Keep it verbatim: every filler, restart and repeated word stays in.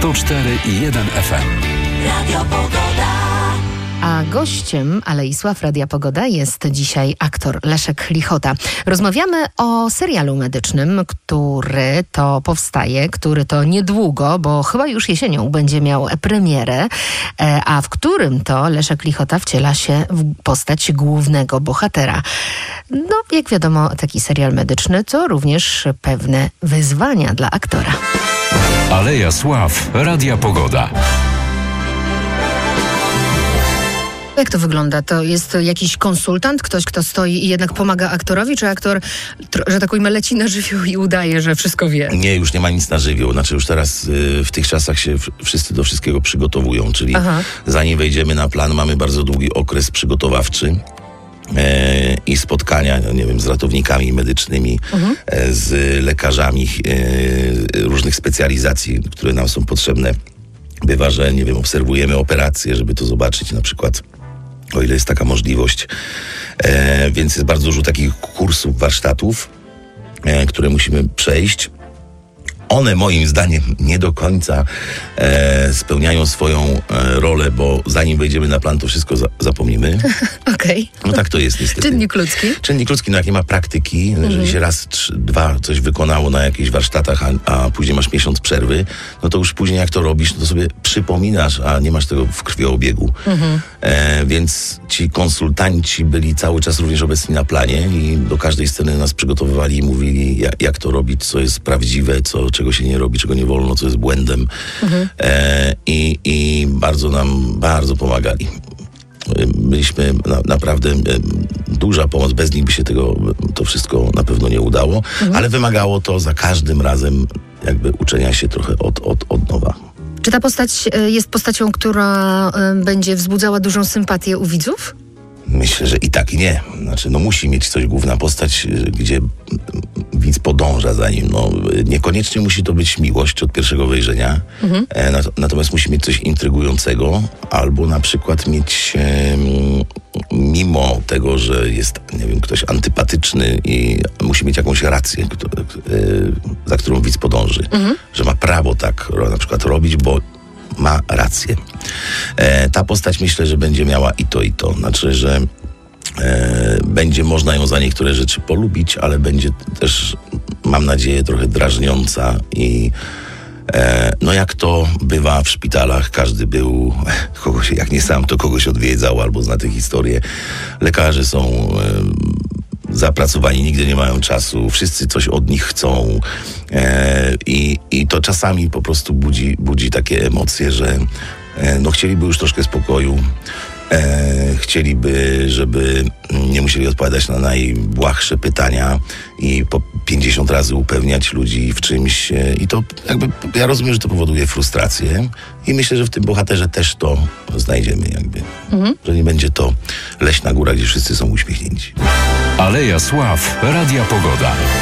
sto cztery i jeden F M. Radio Pogoda. A gościem Alei Sław Radia Pogoda jest dzisiaj aktor Leszek Lichota. Rozmawiamy o serialu medycznym, który to powstaje, który to niedługo, bo chyba już jesienią będzie miał premierę, a w którym to Leszek Lichota wciela się w postać głównego bohatera. No, jak wiadomo, taki serial medyczny to również pewne wyzwania dla aktora. Aleja Sław Radia Pogoda. Jak to wygląda? To jest jakiś konsultant, ktoś, kto stoi i jednak pomaga aktorowi, czy aktor, że tak ujmę, leci na żywioł i udaje, że wszystko wie? Nie, już nie ma nic na żywioł. Znaczy już teraz y, w tych czasach się wszyscy do wszystkiego przygotowują, czyli Aha. zanim wejdziemy na plan, mamy bardzo długi okres przygotowawczy. E, i spotkania, nie wiem, z ratownikami medycznymi, mhm. e, z lekarzami e, różnych specjalizacji, które nam są potrzebne. Bywa, że, nie wiem, obserwujemy operacje, żeby to zobaczyć, na przykład, o ile jest taka możliwość. E, więc jest bardzo dużo takich kursów, warsztatów, e, które musimy przejść. One moim zdaniem nie do końca e, spełniają swoją e, rolę, bo zanim wejdziemy na plan, to wszystko za, zapomnimy. Okej. Okay. No tak to jest niestety. Czynnik ludzki? Czynnik ludzki, no jak nie ma praktyki, mhm. jeżeli się raz, trzy, dwa coś wykonało na jakichś warsztatach, a, a później masz miesiąc przerwy, no to już później jak to robisz, to sobie przypominasz, a nie masz tego w krwiobiegu. Mhm. E, więc ci konsultanci byli cały czas również obecni na planie i do każdej sceny nas przygotowywali i mówili, jak, jak to robić, co jest prawdziwe, co czego się nie robi, czego nie wolno, co jest błędem. Mhm. E, i, I bardzo nam, bardzo pomagali. Byliśmy na, naprawdę e, duża pomoc, bez nich by się tego, to wszystko na pewno nie udało, mhm. ale wymagało to za każdym razem jakby uczenia się trochę od, od, od nowa. Czy ta postać jest postacią, która będzie wzbudzała dużą sympatię u widzów? Myślę, że i tak, i nie. Znaczy, no musi mieć coś, główna postać, gdzie widz podąża za nim. No, niekoniecznie musi to być miłość od pierwszego wejrzenia, mhm. e, nat- natomiast musi mieć coś intrygującego, albo na przykład mieć, e, mimo tego, że jest, nie wiem, ktoś antypatyczny i musi mieć jakąś rację, kto, e, za którą widz podąży. Mhm. Że ma prawo tak na przykład robić, bo ma rację. E, ta postać myślę, że będzie miała i to, i to. Znaczy, że e, będzie można ją za niektóre rzeczy polubić, ale będzie też, mam nadzieję, trochę drażniąca i e, no jak to bywa w szpitalach, każdy był, kogoś, jak nie sam, to kogoś odwiedzał albo zna tę historię. Lekarze są e, zapracowani, nigdy nie mają czasu, wszyscy coś od nich chcą e, i, i to czasami po prostu budzi, budzi takie emocje, że e, no chcieliby już troszkę spokoju, e, chcieliby, żeby nie musieli odpowiadać na najbłahsze pytania i po pięćdziesiąt razy upewniać ludzi w czymś e, i to jakby, ja rozumiem, że to powoduje frustrację i myślę, że w tym bohaterze też to znajdziemy jakby, mhm. że nie będzie to leśna góra, gdzie wszyscy są uśmiechnięci. Aleja Sław Radia Pogoda.